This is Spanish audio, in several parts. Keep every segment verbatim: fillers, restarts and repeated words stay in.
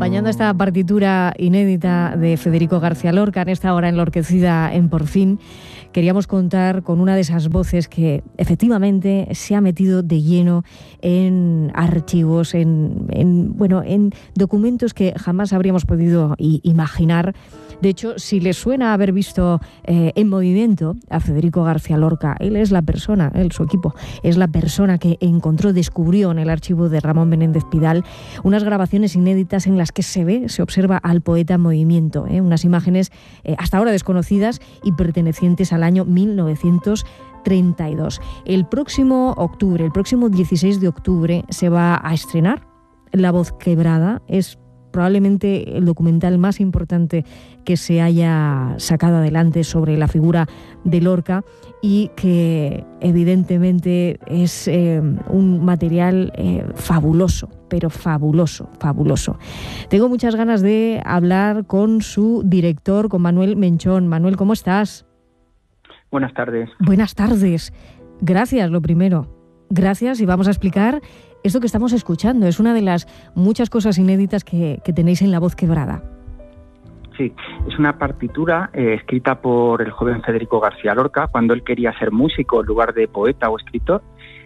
acompañando esta partitura inédita de Federico García Lorca, en esta hora enlorquecida en Por Fin, queríamos contar con una de esas voces que efectivamente se ha metido de lleno en archivos, en, en, bueno, en documentos que jamás habríamos podido imaginar. De hecho, si les suena haber visto eh, en movimiento a Federico García Lorca, él es la persona, él, su equipo, es la persona que encontró, descubrió en el archivo de Ramón Menéndez Pidal unas grabaciones inéditas en las que se ve, se observa al poeta en movimiento, ¿eh? Unas imágenes eh, hasta ahora desconocidas y pertenecientes al año mil novecientos treinta y dos. El próximo octubre, el próximo dieciséis de octubre, se va a estrenar La Voz Quebrada. Es probablemente el documental más importante que se haya sacado adelante sobre la figura de Lorca y que evidentemente es eh, un material eh, fabuloso, pero fabuloso, fabuloso. Tengo muchas ganas de hablar con su director, con Manuel Menchón. Manuel, ¿cómo estás? Buenas tardes. Buenas tardes. Gracias, lo primero. Gracias, y vamos a explicar esto que estamos escuchando. Es una de las muchas cosas inéditas que, que tenéis en La Voz Quebrada. Sí, es una partitura eh, escrita por el joven Federico García Lorca cuando él quería ser músico en lugar de poeta o escritor,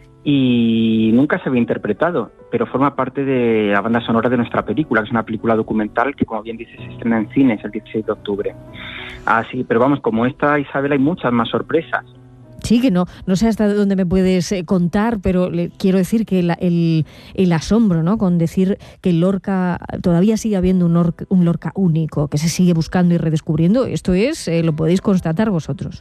y nunca se había interpretado, pero forma parte de la banda sonora de nuestra película, que es una película documental que, como bien dices, se estrena en cines el dieciséis de octubre. Así, pero vamos, como esta, Isabel, hay muchas más sorpresas. Sí, que no, no sé hasta dónde me puedes eh, contar, pero le quiero decir que la, el, el asombro, ¿no?, con decir que Lorca, todavía sigue habiendo un, Lorca, un Lorca único, que se sigue buscando y redescubriendo, esto es, eh, lo podéis constatar vosotros.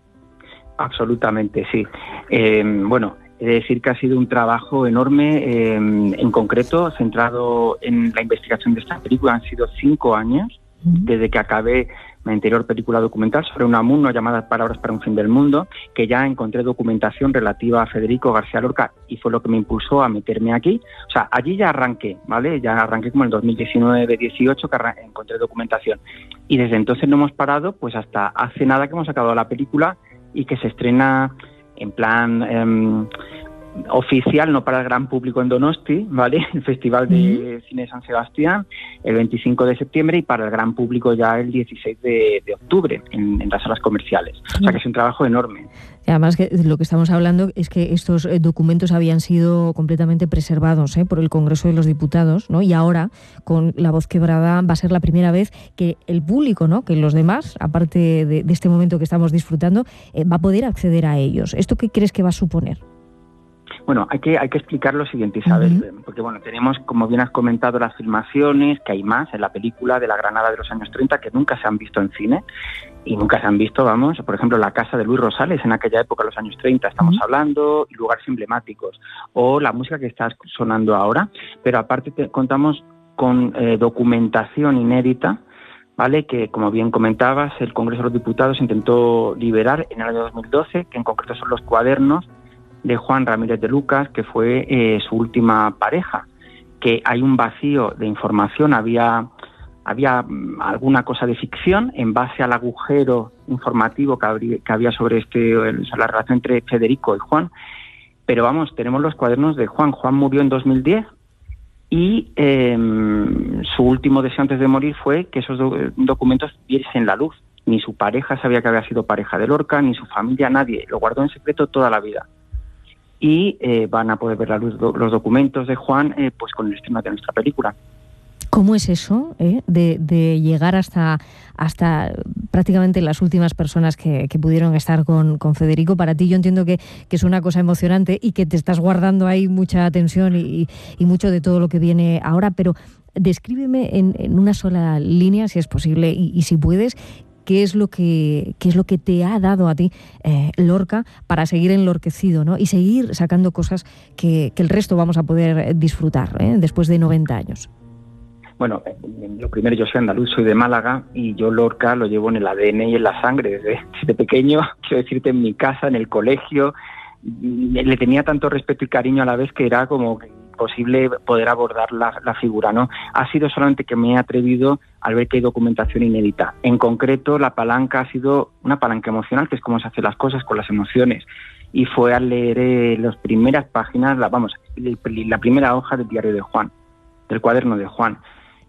Absolutamente, sí. Eh, bueno, he de decir que ha sido un trabajo enorme, eh, en concreto, centrado en la investigación de esta película. Han sido cinco años, uh-huh. desde que acabé mi anterior película documental sobre Unamuno llamada Palabras para un fin del mundo, que ya encontré documentación relativa a Federico García Lorca y fue lo que me impulsó a meterme aquí. O sea, allí ya arranqué, ¿vale? Ya arranqué como en el dos mil diecinueve dieciocho que arran- encontré documentación. Y desde entonces no hemos parado, pues hasta hace nada que hemos sacado la película y que se estrena en plan eh, oficial, no para el gran público en Donosti, ¿vale? El Festival de uh-huh. Cine de San Sebastián, el veinticinco de septiembre, y para el gran público ya el dieciséis de octubre en, en las salas comerciales. Uh-huh. O sea que es un trabajo enorme. Y además, que lo que estamos hablando es que estos documentos habían sido completamente preservados ¿eh? por el Congreso de los Diputados, ¿no? Y ahora, con La Voz Quebrada, va a ser la primera vez que el público, ¿no?, que los demás, aparte de, de este momento que estamos disfrutando, eh, va a poder acceder a ellos. ¿Esto qué crees que va a suponer? Bueno, hay que hay que explicar lo siguiente, Isabel, uh-huh. porque bueno, tenemos, como bien has comentado, las filmaciones, que hay más en la película de la Granada de los años treinta que nunca se han visto en cine y nunca se han visto, vamos, por ejemplo, la casa de Luis Rosales en aquella época, los años treinta, estamos uh-huh. hablando, y lugares emblemáticos, o la música que está sonando ahora, pero aparte te, contamos con eh, documentación inédita, ¿vale?, que, como bien comentabas, el Congreso de los Diputados intentó liberar en el año dos mil doce, que en concreto son los cuadernos de Juan Ramírez de Lucas, que fue eh, su última pareja, que hay un vacío de información, había había alguna cosa de ficción en base al agujero informativo que, habría, que había sobre este el, la relación entre Federico y Juan, pero vamos, tenemos los cuadernos de Juan. Juan murió en dos mil diez y eh, su último deseo antes de morir fue que esos do, documentos viesen la luz. Ni su pareja sabía que había sido pareja de Lorca, ni su familia, nadie. Lo guardó en secreto toda la vida. Y eh, van a poder ver la luz do, los documentos de Juan eh, pues con el estreno de nuestra película. ¿Cómo es eso eh? de, de llegar hasta, hasta prácticamente las últimas personas que, que pudieron estar con, con Federico? Para ti yo entiendo que, que es una cosa emocionante y que te estás guardando ahí mucha tensión y, y mucho de todo lo que viene ahora, pero descríbeme en, en una sola línea, si es posible, y, y si puedes, ¿Qué es lo que qué es lo que te ha dado a ti eh, Lorca para seguir enlorquecido, ¿no?, y seguir sacando cosas que, que el resto vamos a poder disfrutar ¿eh? después de noventa años? Bueno, lo primero, yo soy andaluz, soy de Málaga, y yo Lorca lo llevo en el A D N y en la sangre. Desde, desde pequeño, quiero decirte, en mi casa, en el colegio, le tenía tanto respeto y cariño a la vez que era como imposible poder abordar la, la figura, ¿no? Ha sido solamente que me he atrevido al ver que hay documentación inédita. En concreto, la palanca ha sido una palanca emocional, que es como se hacen las cosas con las emociones. Y fue al leer eh, las primeras páginas, la, vamos, la primera hoja del diario de Juan, del cuaderno de Juan.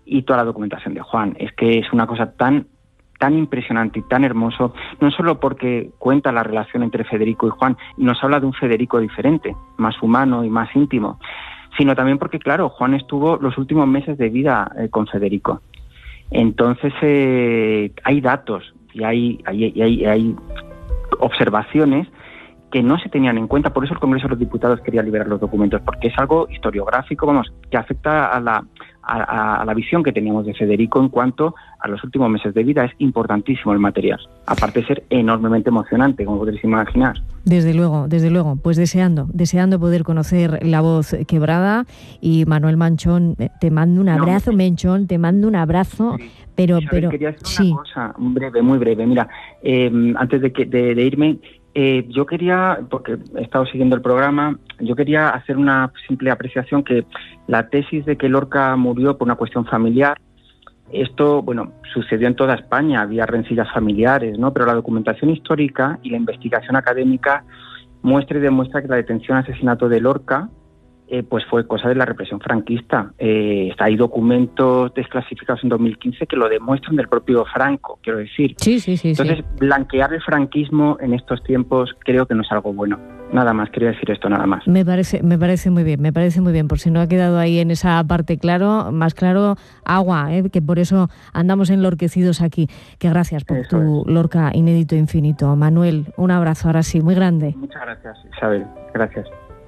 y toda la documentación de Juan. Es que es una cosa tan tan impresionante y tan hermoso, no solo porque cuenta la relación entre Federico y Juan, nos habla de un Federico diferente, más humano y más íntimo, sino también porque, claro, Juan estuvo los últimos meses de vida eh, con Federico. Entonces, eh, hay datos y hay, hay, hay, hay observaciones que no se tenían en cuenta, por eso el Congreso de los Diputados quería liberar los documentos, porque es algo historiográfico, vamos, que afecta a la, a, a la visión que teníamos de Federico en cuanto a los últimos meses de vida. Es importantísimo el material, aparte de ser enormemente emocionante, como podréis imaginar. Desde luego, desde luego, pues deseando, deseando poder conocer La Voz Quebrada. Y Manuel Manchón, te mando un abrazo, no, Menchón, te mando un abrazo, sí. pero... Isabel, pero quería decir sí. una cosa, breve, muy breve, mira, eh, antes de, que, de, de irme... Eh, yo quería, porque he estado siguiendo el programa, yo quería hacer una simple apreciación que la tesis de que Lorca murió por una cuestión familiar, esto, bueno, sucedió en toda España, había rencillas familiares, ¿no? Pero la documentación histórica y la investigación académica muestra y demuestra que la detención y asesinato de Lorca Eh, pues fue cosa de la represión franquista. Eh, hay documentos desclasificados en dos mil quince que lo demuestran del propio Franco, quiero decir. Sí, sí, sí. Entonces, sí. blanquear el franquismo en estos tiempos creo que no es algo bueno. Nada más, quería decir esto, nada más. Me parece, me parece muy bien, me parece muy bien, por si no ha quedado ahí en esa parte claro, más claro, agua, ¿eh? Que por eso andamos enlorquecidos aquí. Que gracias por Eso tu es. Lorca inédito infinito. Manuel, un abrazo ahora sí, muy grande. Muchas gracias, Isabel. Gracias.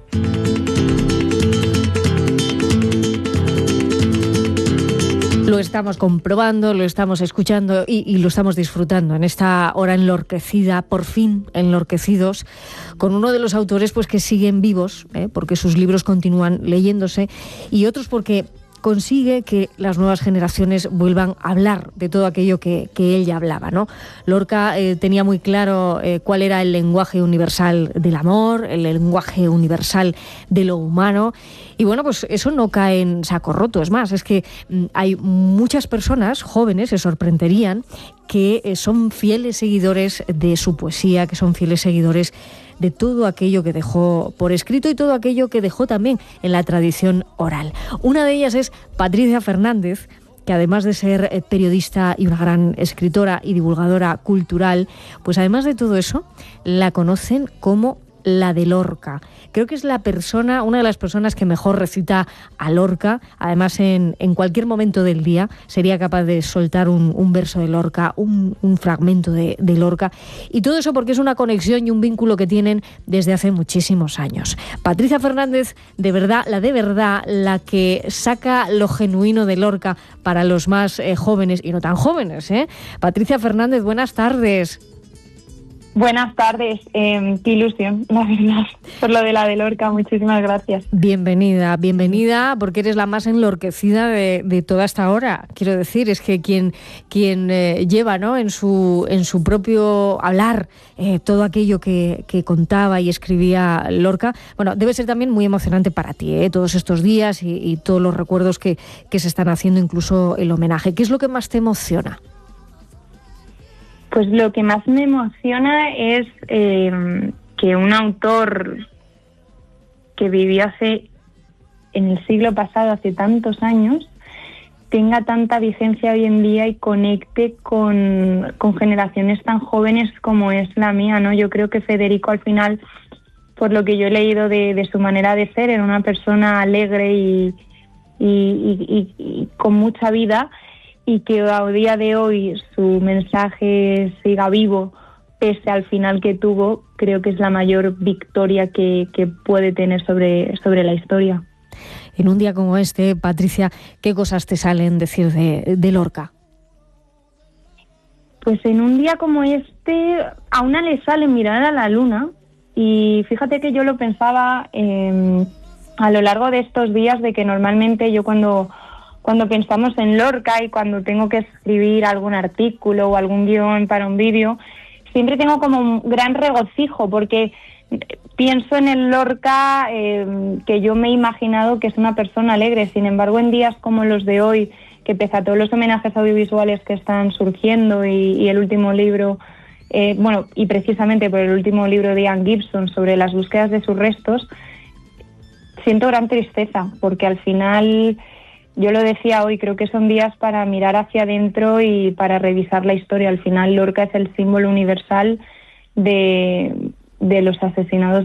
Lo estamos comprobando, lo estamos escuchando y, y lo estamos disfrutando en esta hora enlorquecida, por fin enlorquecidos, con uno de los autores pues que siguen vivos, ¿eh? Porque sus libros continúan leyéndose, y otros porque consigue que las nuevas generaciones vuelvan a hablar de todo aquello que, que él ya hablaba, ¿no? Lorca eh, tenía muy claro eh, cuál era el lenguaje universal del amor, el lenguaje universal de lo humano, y bueno, pues eso no cae en saco roto. Es más, es que mm, hay muchas personas jóvenes, se sorprenderían, que eh, son fieles seguidores de su poesía, que son fieles seguidores de todo aquello que dejó por escrito y todo aquello que dejó también en la tradición oral. Una de ellas es Patricia Fernández, que además de ser periodista y una gran escritora y divulgadora cultural, pues además de todo eso, la conocen como la de Lorca. Creo que es la persona, una de las personas que mejor recita a Lorca. Además, en, en cualquier momento del día sería capaz de soltar un, un verso de Lorca, un, un fragmento de, de Lorca. Y todo eso porque es una conexión y un vínculo que tienen desde hace muchísimos años. Patricia Fernández, de verdad, la de verdad, la que saca lo genuino de Lorca para los más eh, jóvenes y no tan jóvenes, ¿eh? Patricia Fernández, buenas tardes. Buenas tardes, eh, qué ilusión, la verdad, por lo de la de Lorca, muchísimas gracias. Bienvenida, bienvenida, porque eres la más enlorquecida de, de toda esta hora. Quiero decir, es que quien, quien eh, lleva, ¿no?, en su, en su propio hablar eh, todo aquello que, que contaba y escribía Lorca, bueno, debe ser también muy emocionante para ti, ¿eh?, todos estos días y, y todos los recuerdos que, que se están haciendo, incluso el homenaje. ¿Qué es lo que más te emociona? Pues lo que más me emociona es eh, que un autor que vivió hace en el siglo pasado, hace tantos años, tenga tanta vigencia hoy en día y conecte con, con generaciones tan jóvenes como es la mía, ¿no? Yo creo que Federico, al final, por lo que yo he leído de, de su manera de ser, era una persona alegre y, y, y, y, y con mucha vida, y que a día de hoy su mensaje siga vivo pese al final que tuvo. Creo que es la mayor victoria que, que puede tener sobre, sobre la historia. En un día como este, Patricia, ¿qué cosas te salen decir de, de Lorca? Pues en un día como este, a una le sale mirar a la luna, y fíjate que yo lo pensaba eh, a lo largo de estos días, de que normalmente yo cuando... Cuando pensamos en Lorca y cuando tengo que escribir algún artículo o algún guión para un vídeo, siempre tengo como un gran regocijo, porque pienso en el Lorca eh, que yo me he imaginado que es una persona alegre. Sin embargo, en días como los de hoy, que pese a todos los homenajes audiovisuales que están surgiendo y, y el último libro, eh, bueno, y precisamente por el último libro de Ian Gibson sobre las búsquedas de sus restos, siento gran tristeza, porque al final... yo lo decía hoy, creo que son días para mirar hacia adentro y para revisar la historia. Al final Lorca es el símbolo universal de, de los asesinados